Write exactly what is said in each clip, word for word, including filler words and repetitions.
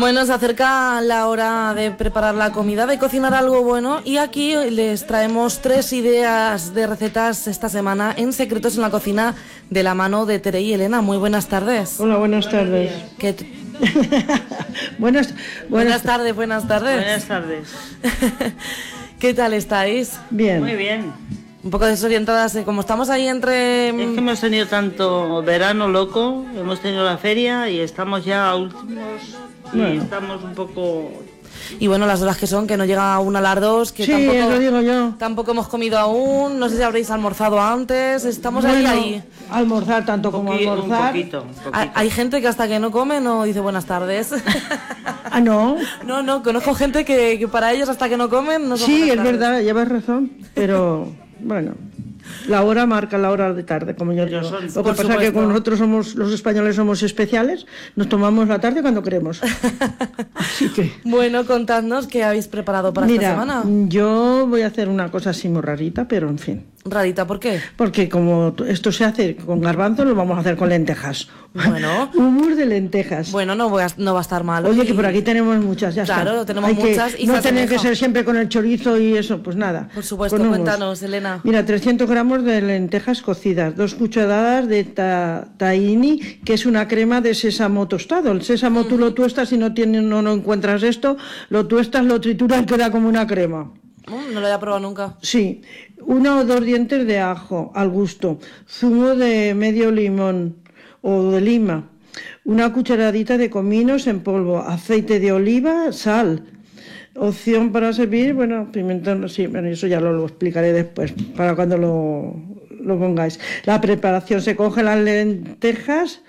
Bueno, se acerca la hora de preparar la comida, de cocinar algo bueno, y aquí les traemos tres ideas de recetas esta semana en Secretos en la Cocina, de la mano de Tere y Elena. Muy buenas tardes. Hola, buenas tardes. ¿Qué t- buenas, buenas, buenas tardes, buenas tardes. Buenas tardes. ¿Qué tal estáis? Bien. Muy bien. Un poco desorientadas, ¿eh? Como estamos ahí entre... Es que hemos tenido tanto verano loco, hemos tenido la feria y estamos ya a últimos y Bueno. estamos un poco... Y bueno, las horas que son, que no llega una a las dos, que Sí, tampoco, lo digo yo. tampoco hemos comido aún, no sé si habréis almorzado antes, estamos Bueno, ahí, ahí. almorzar tanto como poqui- un almorzar. poquito, un poquito. Hay, hay gente que hasta que no come no dice buenas tardes. Ah, no. No, no, conozco gente que, que para ellos hasta que no comen no son Sí, buenas es tardes. verdad, llevas razón, pero bueno, la hora marca la hora de tarde, como yo Pero digo. son- Lo que por pasa es que supuesto. como nosotros somos, los españoles somos especiales, nos tomamos la tarde cuando queremos. Así que, Bueno, contadnos qué habéis preparado para esta mira, semana. yo voy a hacer una cosa así muy rarita, pero en fin. Rarita, ¿por qué? Porque como t- esto se hace con garbanzos, lo vamos a hacer con lentejas. Bueno. Hummus de lentejas. Bueno, no, voy a- no va a estar mal. Oye, Y- que por aquí tenemos muchas, ya Claro, está. tenemos Hay que- muchas y no se tener que asemeja. ser siempre con el chorizo y eso, pues nada. Por supuesto, con hummus. cuéntanos, Elena. Mira, trescientos gramos de lentejas cocidas, dos cucharadas de ta- tahini, que es una crema de sésamo tostado. El sésamo tú lo tuestas y no, tiene, no, no encuentras esto, lo tuestas, lo trituras y queda como una crema. Mm, no lo había probado nunca. Sí, uno o dos dientes de ajo al gusto, zumo de medio limón o de lima, una cucharadita de cominos en polvo, aceite de oliva, sal. Opción para servir, bueno, pimentón, sí, bueno, eso ya lo, lo explicaré después, para cuando lo, lo pongáis. La preparación: se cogen las lentejas,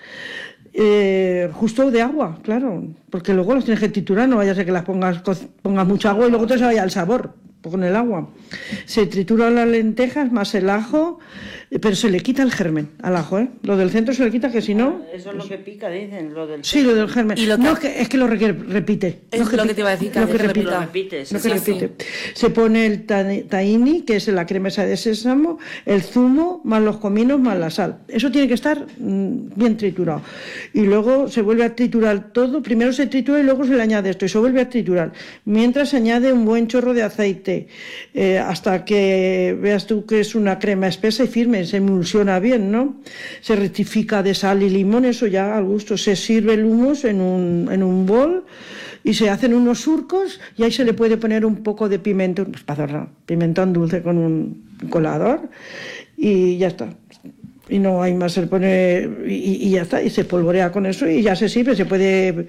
eh, justo de agua, claro, porque luego las tienes que triturar, no vaya a ser que las pongas, co- pongas mucha agua y luego te se vaya el sabor con el agua. Se trituran las lentejas más el ajo, eh, pero se le quita el germen al ajo, ¿eh? Lo del centro se le quita, que si no... Eso es lo que pica, dicen, lo del... Sí, lo del germen. Y lo que- No, es que, es que lo requiere- repite. Es No lo que pi- te iba a decir, que lo hace que que repita. Lo repite, sí, Lo que sí, repite. Se pone el ta- tahini, que es la crema esa de sésamo, el zumo, más los cominos, más la sal. Eso tiene que estar mm, bien triturado. Y luego se vuelve a triturar todo. Primero se tritura y luego se le añade esto y se vuelve a triturar. Mientras se añade un buen chorro de aceite, eh, hasta que veas tú que es una crema espesa y firme, se emulsiona bien, ¿no? Se rectifica de sal y limón, eso ya al gusto. Se sirve el hummus en un, en un bol y se hacen unos surcos y ahí se le puede poner un poco de pimentón, pues para hacerlo, pimentón dulce con un colador y ya está. Y no hay más, se le pone y, y ya está, y se polvorea con eso y ya se sirve. Se puede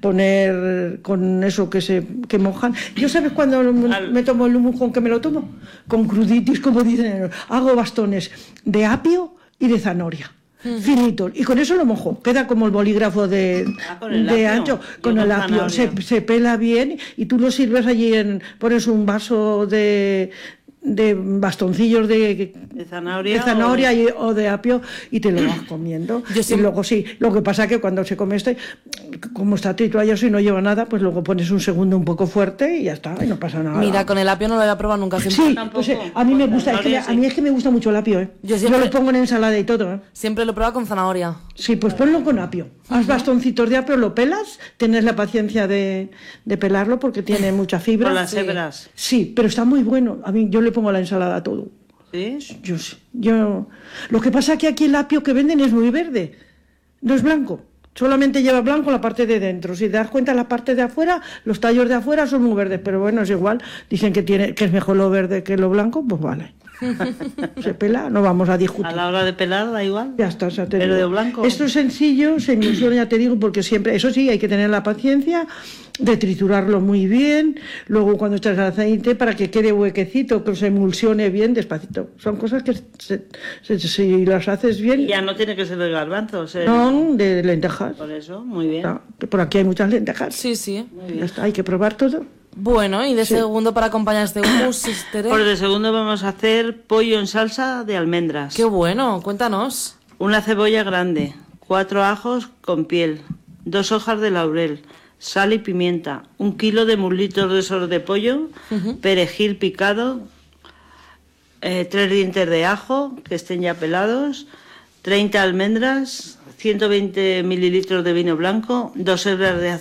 poner con eso que se que mojan. Yo, ¿sabes cuando Al- me tomo el hummus con que me lo tomo? Con cruditis, como dicen. Hago bastones de apio y de zanahoria. Finitos, y con eso lo mojo, queda como el bolígrafo de, Ah, ¿con el de apio? ancho, Yo con con el apio, se, zanahoria. se pela bien y tú lo sirves allí, en, pones un vaso de, de bastoncillos de, De zanahoria de zanahoria o de- y- o de apio y te lo vas comiendo. Yo Y siempre- luego sí, lo que pasa que cuando se come este, como está triturado y no lleva nada, pues luego pones un segundo un poco fuerte y ya está, y no pasa nada. Mira, con el apio no lo había probado nunca. Siempre, Sí, Tampoco. pues, eh, a mí me Con gusta, es que me- zanahoria, a mí es que me gusta mucho el apio, ¿eh? Yo siempre- lo pongo en ensalada y todo, ¿eh? siempre lo he probado con zanahoria. Sí, pues ponlo con apio. Haz bastoncitos de apio, lo pelas, tienes la paciencia de, de pelarlo porque tiene mucha fibra. Con las Sí. hebras. Sí, pero está muy bueno. A mí yo le pongo a la ensalada todo. ¿Sí? Yo, sé, yo lo que pasa es que aquí el apio que venden es muy verde, no es blanco. Solamente lleva blanco la parte de dentro. Si te das cuenta, la parte de afuera, los tallos de afuera son muy verdes, pero bueno, es igual. Dicen que tiene que es mejor lo verde que lo blanco, pues vale. Se pela, no vamos a discutir. A la hora de pelar da igual. Ya está, ya te Pero digo. de blanco. Esto es sencillo, se emulsiona, ya te digo, porque siempre, eso sí, hay que tener la paciencia de triturarlo muy bien, luego cuando echas el aceite para que quede huequecito, que se emulsione bien despacito. Son cosas que se- se- si las haces bien, Y ya no tiene que ser de garbanzos. ¿eh? son de lentejas. Por eso, muy bien. Ya, que por aquí hay muchas lentejas. Sí, sí. Ya está, hay que probar todo. Bueno, y de segundo para acompañar este hummus, Tere. Por de segundo vamos a hacer pollo en salsa de almendras. Qué bueno, cuéntanos. Una cebolla grande, cuatro ajos con piel, dos hojas de laurel, sal y pimienta, un kilo de muslitos de esos de pollo, perejil picado, eh, tres dientes de ajo que estén ya pelados, treinta almendras, ciento veinte mililitros de vino blanco, dos hebras de